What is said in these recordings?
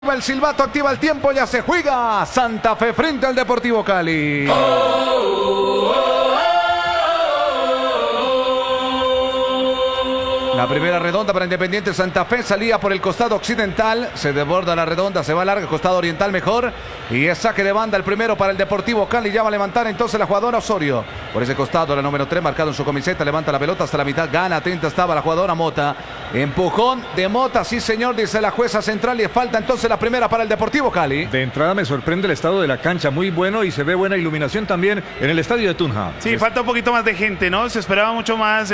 El silbato activa el tiempo, ya se juega Santa Fe frente al Deportivo Cali. La primera redonda para Independiente Santa Fe, salía por el costado occidental, se desborda la redonda, se va larga, costado oriental mejor, y es saque de banda el primero para el Deportivo Cali. Ya va a levantar entonces la jugadora Osorio, por ese costado la número 3, marcado en su camiseta, levanta la pelota hasta la mitad, gana, atenta estaba la jugadora Mota, empujón de Mota, sí señor, dice la jueza central, y falta entonces la primera para el Deportivo Cali. De entrada me sorprende el estado de la cancha, muy bueno, y se ve buena iluminación también en el estadio de Tunja. Sí, falta un poquito más de gente, ¿no? Se esperaba mucho más,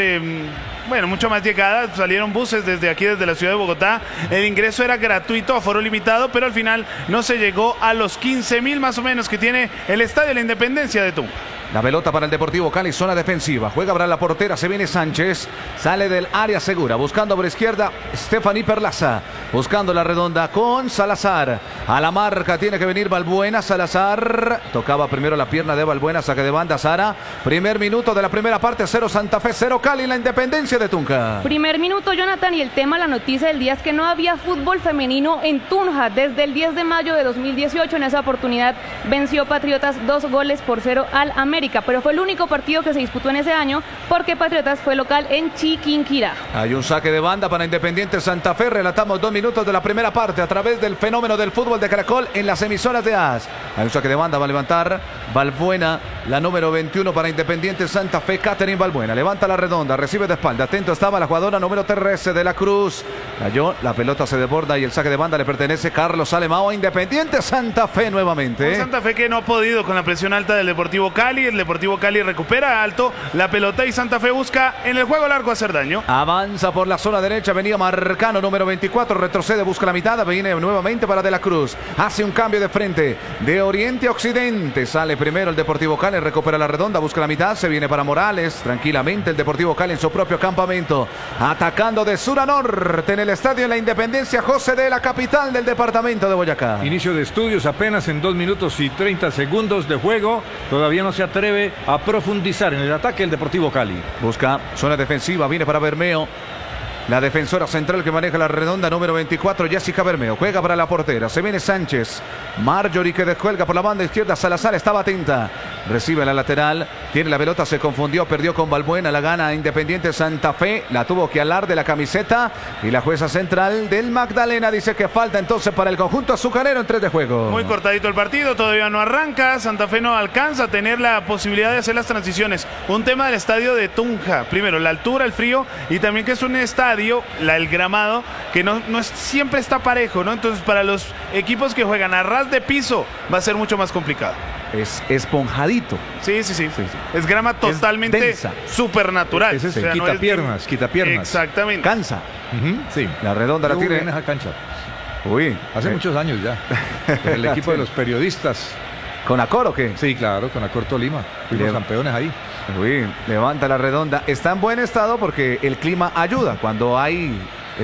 mucho más llegada. Salieron buses desde aquí, desde la ciudad de Bogotá. El ingreso era gratuito, aforo limitado, pero al final no se llegó a los 15.000 más o menos que tiene el Estadio de la Independencia de Tunja. La pelota para el Deportivo Cali, zona defensiva. Juega para la portera, se viene Sánchez. Sale del área segura, buscando por izquierda Stephanie Perlaza. Buscando la redonda con Salazar. A la marca tiene que venir Balbuena. Salazar tocaba primero la pierna de Balbuena. Saque de banda Sara. Primer minuto de la primera parte, 0 Santa Fe, 0 Cali, la Independencia de Tunja. Primer minuto, Jonathan, y el tema, la noticia del día es que no había fútbol femenino en Tunja desde el 10 de mayo de 2018. En esa oportunidad venció Patriotas 2-0 al América, pero fue el único partido que se disputó en ese año porque Patriotas fue local en Chiquinquirá. Hay un saque de banda para Independiente Santa Fe. Relatamos 2 minutos de la primera parte a través del fenómeno del fútbol de Caracol en las emisoras de AS. Hay un saque de banda, va a levantar Balbuena, la número 21 para Independiente Santa Fe, Catherine Balbuena. Levanta la redonda, recibe de espalda. Atento estaba la jugadora número 13 de la Cruz. Cayó, la pelota se desborda y el saque de banda le pertenece Carlos Alemão a Independiente Santa Fe nuevamente. Santa Fe que no ha podido con la presión alta del Deportivo Cali. El Deportivo Cali recupera alto la pelota y Santa Fe busca en el juego largo hacer daño. Avanza por la zona derecha, venía Marcano, número 24, retrocede, busca la mitad, viene nuevamente para De la Cruz. Hace un cambio de frente, de oriente a occidente. Sale primero el Deportivo Cali, recupera la redonda, busca la mitad, se viene para Morales. Tranquilamente el Deportivo Cali en su propio campamento, atacando de sur a norte en el Estadio de la Independencia José de la capital del departamento de Boyacá. Inicio de estudios apenas en 2 minutos y 30 segundos de juego. Todavía no se atreve a profundizar en el ataque el Deportivo Cali. Busca zona defensiva, viene para Bermeo. La defensora central que maneja la redonda, número 24, Jessica Bermeo. Juega para la portera, se viene Sánchez. Marjorie que descuelga por la banda izquierda. Salazar estaba atenta. Recibe la lateral, tiene la pelota, se confundió, perdió con Balbuena. La gana Independiente Santa Fe. La tuvo que alar de la camiseta. Y la jueza central del Magdalena dice que falta entonces para el conjunto azucarero en 3 de juego. Muy cortadito el partido, todavía no arranca. Santa Fe no alcanza a tener la posibilidad de hacer las transiciones. Un tema del estadio de Tunja. Primero, la altura, el frío y también que es un estadio, el gramado, que no siempre está parejo, ¿no? Entonces para los equipos que juegan a ras de piso va a ser mucho más complicado. Es esponjadito. Sí. Es grama totalmente supernatural. Ese es quitapiernas. Exactamente. Cansa. Sí. La redonda la tiene en esa cancha. Uy, Hace muchos años ya. El equipo de los periodistas. ¿Con Acor o qué? Sí, claro, con Acor Tolima. Fuimos campeones ahí. Uy, levanta la redonda. Está en buen estado porque el clima ayuda. Cuando hay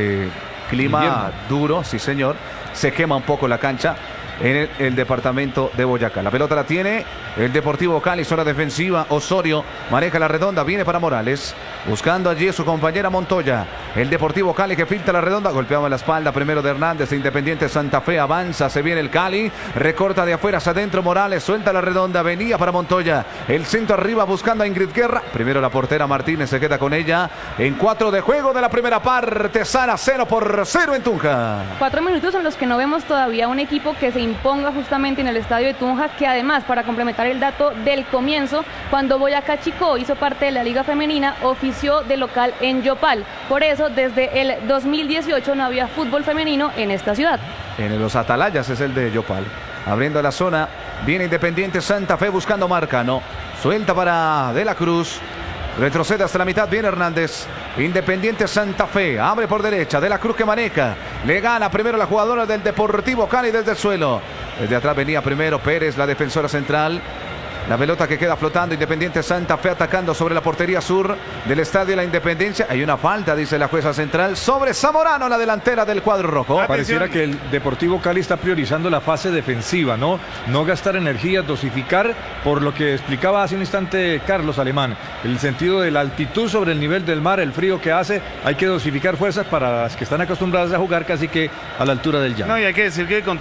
clima invierno duro, sí señor, se quema un poco la cancha en el departamento de Boyacá. La pelota la tiene el Deportivo Cali, zona defensiva. Osorio maneja la redonda, viene para Morales, buscando allí a su compañera Montoya. El Deportivo Cali que filtra la redonda, golpeaba la espalda primero de Hernández de Independiente Santa Fe, avanza, se viene el Cali, recorta de afuera hacia adentro Morales, suelta la redonda, venía para Montoya, el centro arriba buscando a Ingrid Guerra, primero la portera Martínez se queda con ella, en 4 de juego de la primera parte, Sara 0-0 en Tunja. 4 minutos en los que no vemos todavía un equipo que se imponga justamente en el estadio de Tunja, que además, para complementar el dato del comienzo, cuando Boyacá Chicó hizo parte de la Liga Femenina, ofició de local en Yopal. Por eso, desde el 2018 no había fútbol femenino en esta ciudad. En los Atalayas es el de Yopal. Abriendo la zona, viene Independiente Santa Fe buscando Marcano. Suelta para De la Cruz. Retrocede hasta la mitad, viene Hernández. Independiente Santa Fe, abre por derecha, De la Cruz que maneja. Le gana primero la jugadora del Deportivo Cali desde el suelo. Desde atrás venía primero Pérez, la defensora central. La pelota que queda flotando. Independiente Santa Fe atacando sobre la portería sur del Estadio La Independencia. Hay una falta, dice la jueza central, sobre Zamorano, la delantera del cuadro rojo. Pareciera que el Deportivo Cali está priorizando la fase defensiva, ¿no? No gastar energía, dosificar, por lo que explicaba hace un instante Carlos Alemán. El sentido de la altitud sobre el nivel del mar, el frío que hace, hay que dosificar fuerzas para las que están acostumbradas a jugar casi que a la altura del llano. No, y hay que decir que